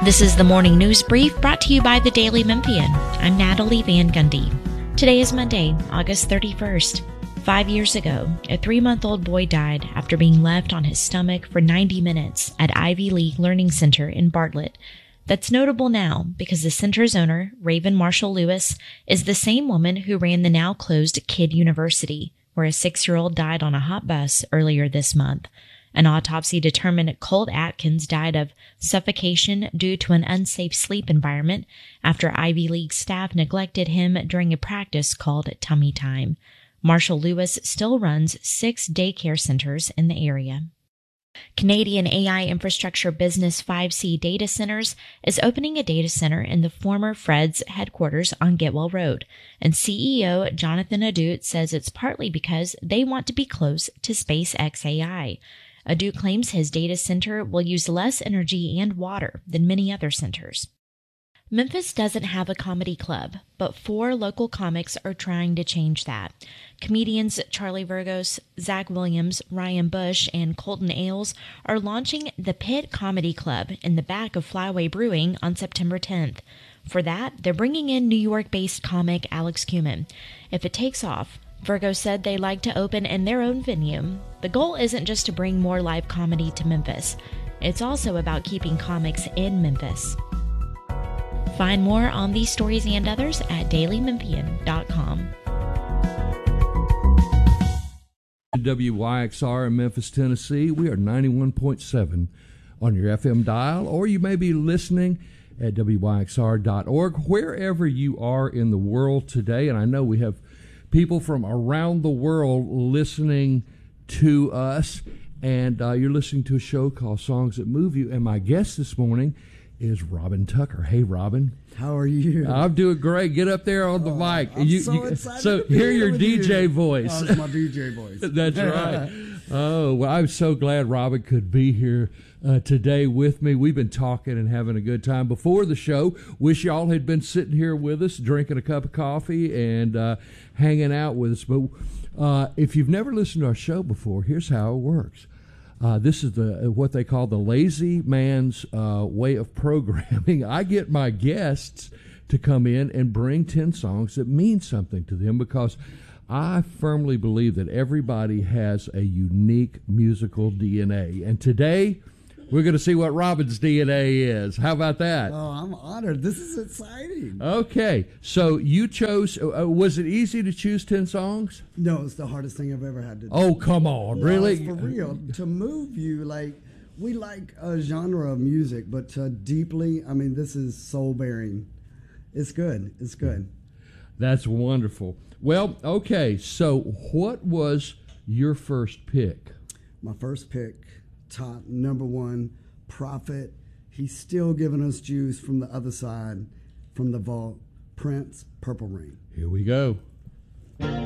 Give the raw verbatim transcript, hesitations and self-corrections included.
This is the Morning News Brief brought to you by the Daily Memphian. I'm Natalie Van Gundy. Today is Monday, August thirty-first. Five years ago, a three-month-old boy died after being left on his stomach for ninety minutes at Ivy League Learning Center in Bartlett. That's notable now because the center's owner, Raven Marshall Lewis, is the same woman who ran the now-closed Kidd University, where a six-year-old died on a hot bus earlier this month. An autopsy determined Colt Atkins died of suffocation due to an unsafe sleep environment after Ivy League staff neglected him during a practice called Tummy Time. Marshall Lewis still runs six daycare centers in the area. Canadian A I infrastructure business five C Data Centers is opening a data center in the former Fred's headquarters on Getwell Road, and C E O Jonathan Adut says it's partly because they want to be close to SpaceX A I. Adut claims his data center will use less energy and water than many other centers. Memphis doesn't have a comedy club, but four local comics are trying to change that. Comedians Charlie Vergos, Zach Williams, Ryan Bush, and Colton Ailes are launching the Pit Comedy Club in the back of Flyway Brewing on September tenth. For that, they're bringing in New York-based comic Alex Kuman. If it takes off, Virgo said they like to open in their own venue. The goal isn't just to bring more live comedy to Memphis. It's also about keeping comics in Memphis. Find more on these stories and others at daily memphian dot com. W Y X R in Memphis, Tennessee. We are ninety-one point seven on your F M dial, or you may be listening at W Y X R dot org, wherever you are in the world today. And I know we have people from around the world listening to us, and uh, you're listening to a show called Songs That Move You, and my guest this morning is Robin Tucker. Hey, Robin. How are you? I'm doing great. Get up there on the oh, mic. I'm you, so you, excited So to be hear here your with D J you. voice. Oh, it's my D J voice. That's right. Oh, well, I'm so glad Robin could be here uh, today with me. We've been talking and having a good time before the show. Wish y'all had been sitting here with us, drinking a cup of coffee and uh, hanging out with us. But uh, if you've never listened to our show before, here's how it works. Uh, this is the what they call the lazy man's uh, way of programming. I get my guests to come in and bring ten songs that mean something to them, because I firmly believe that everybody has a unique musical D N A. And today, we're going to see what Robin's D N A is. How about that? Oh, I'm honored. This is exciting. Okay. So you chose, uh, was it easy to choose ten songs? No, it's the hardest thing I've ever had to do. Oh, come on. No, Really? it's for real. To move you, like, we like a genre of music, but to deeply, I mean, this is soul-bearing. It's good. It's good. That's wonderful. Well, okay, so what was your first pick? My first pick, top number one, Prophet. He's still giving us juice from the other side, from the vault. Prince, Purple Rain. Here we go.